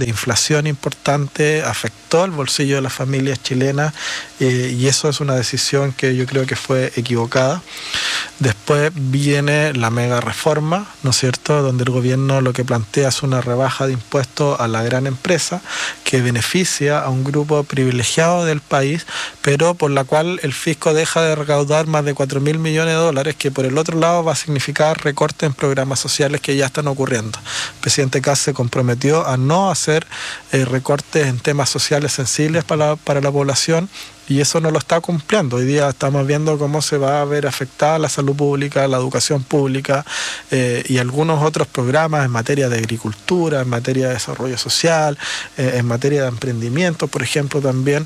de inflación importante, afectó el bolsillo de las familias chilenas y eso es una decisión que yo creo que fue equivocada. Después viene la mega reforma, ¿no es cierto?, donde el gobierno lo que plantea es una rebaja de impuestos a la gran empresa que beneficia a un grupo privilegiado del país, pero por la cual el fisco deja de recaudar más de 4.000 millones de dólares, que por el otro lado va a significar recortes en programas sociales que ya están ocurriendo. El presidente Kast se comprometió a no hacer recortes en temas sociales sensibles para la población, y eso no lo está cumpliendo. Hoy día estamos viendo cómo se va a ver afectada la salud pública, la educación pública y algunos otros programas en materia de agricultura, en materia de desarrollo social, en materia de emprendimiento, por ejemplo, también.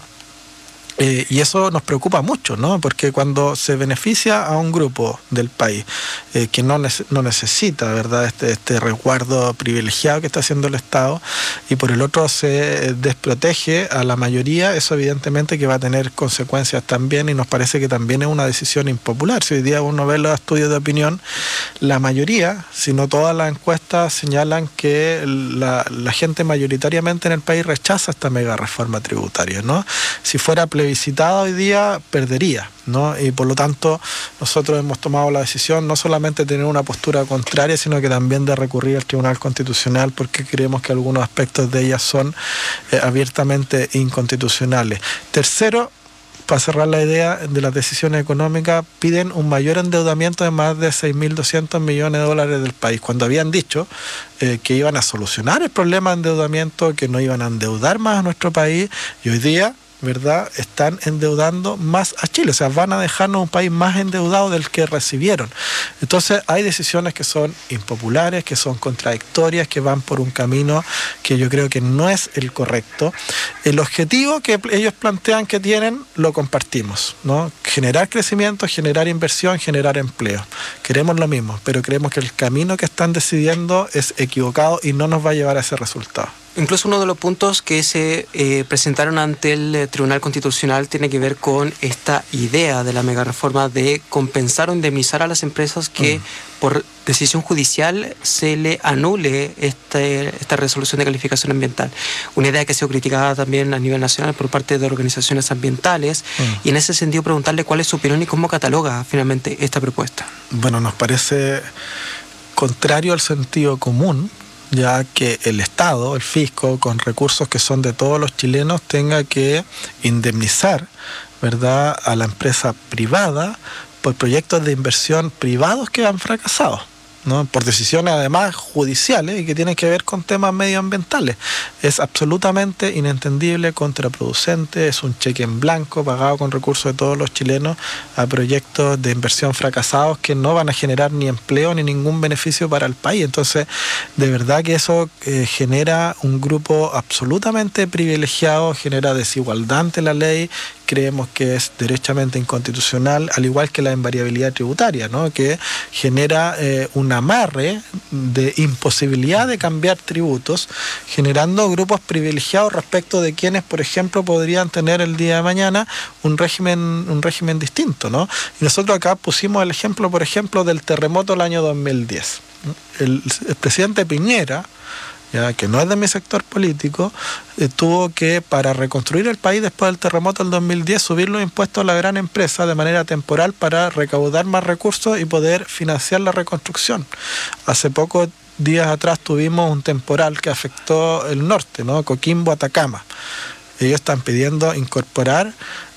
Y eso nos preocupa mucho, ¿no? Porque cuando se beneficia a un grupo del país que no necesita, ¿verdad?, este resguardo privilegiado que está haciendo el Estado, y por el otro se desprotege a la mayoría, eso evidentemente que va a tener consecuencias también, y nos parece que también es una decisión impopular. Si hoy día uno ve los estudios de opinión, la mayoría, si no todas las encuestas, señalan que la gente mayoritariamente en el país rechaza esta mega reforma tributaria, ¿no? Si fuera visitada hoy día, perdería, ¿no? Y por lo tanto nosotros hemos tomado la decisión no solamente de tener una postura contraria, sino que también de recurrir al Tribunal Constitucional, porque creemos que algunos aspectos de ellas son abiertamente inconstitucionales. Tercero, para cerrar la idea de las decisiones económicas, piden un mayor endeudamiento de más de 6.200 millones de dólares del país, cuando habían dicho que iban a solucionar el problema de endeudamiento, que no iban a endeudar más a nuestro país, y hoy día, ¿verdad?, están endeudando más a Chile, o sea, van a dejarnos un país más endeudado del que recibieron. Entonces hay decisiones que son impopulares, que son contradictorias, que van por un camino que yo creo que no es el correcto. El objetivo que ellos plantean que tienen, lo compartimos, ¿no? Generar crecimiento, generar inversión, generar empleo. Queremos lo mismo, pero creemos que el camino que están decidiendo es equivocado y no nos va a llevar a ese resultado. Incluso uno de los puntos que se presentaron ante el Tribunal Constitucional tiene que ver con esta idea de la megareforma de compensar o indemnizar a las empresas que por decisión judicial se le anule esta resolución de calificación ambiental. Una idea que ha sido criticada también a nivel nacional por parte de organizaciones ambientales y en ese sentido preguntarle cuál es su opinión y cómo cataloga finalmente esta propuesta. Bueno, nos parece contrario al sentido común, ya que el Estado, el fisco, con recursos que son de todos los chilenos, tenga que indemnizar, ¿verdad?, a la empresa privada por proyectos de inversión privados que han fracasado, ¿no?, por decisiones además judiciales y que tienen que ver con temas medioambientales. Es absolutamente inentendible, contraproducente, es un cheque en blanco pagado con recursos de todos los chilenos a proyectos de inversión fracasados que no van a generar ni empleo ni ningún beneficio para el país. Entonces, de verdad que eso genera un grupo absolutamente privilegiado, genera desigualdad ante la ley. Creemos que es derechamente inconstitucional, al igual que la invariabilidad tributaria, ¿no?, que genera un amarre de imposibilidad de cambiar tributos, generando grupos privilegiados respecto de quienes, por ejemplo, podrían tener el día de mañana un régimen distinto, ¿no? Y nosotros acá pusimos el ejemplo, por ejemplo, del terremoto del año 2010. El presidente Piñera, ya que no es de mi sector político, tuvo que, para reconstruir el país después del terremoto del 2010, subir los impuestos a la gran empresa de manera temporal para recaudar más recursos y poder financiar la reconstrucción. Hace pocos días atrás tuvimos un temporal que afectó el norte, ¿no?, Coquimbo, Atacama. Ellos están pidiendo incorporar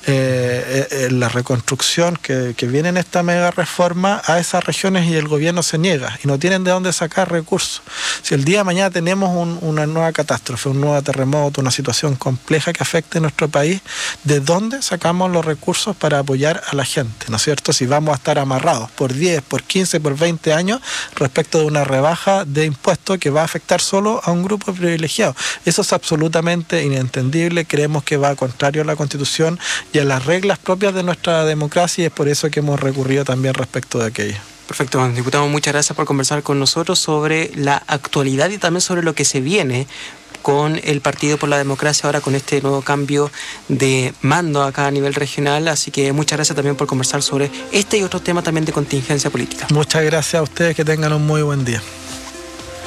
la reconstrucción que viene en esta mega reforma a esas regiones, y el gobierno se niega y no tienen de dónde sacar recursos. Si el día de mañana tenemos una nueva catástrofe, un nuevo terremoto, una situación compleja que afecte a nuestro país, ¿de dónde sacamos los recursos para apoyar a la gente? ¿No es cierto? Si vamos a estar amarrados por 10, por 15, por 20 años respecto de una rebaja de impuestos que va a afectar solo a un grupo privilegiado. Eso es absolutamente inentendible. Creemos que va contrario a la Constitución y a las reglas propias de nuestra democracia, y es por eso que hemos recurrido también respecto de aquello. Perfecto, diputado, muchas gracias por conversar con nosotros sobre la actualidad y también sobre lo que se viene con el Partido por la Democracia ahora con este nuevo cambio de mando acá a nivel regional, así que muchas gracias también por conversar sobre este y otros temas también de contingencia política. Muchas gracias a ustedes, que tengan un muy buen día.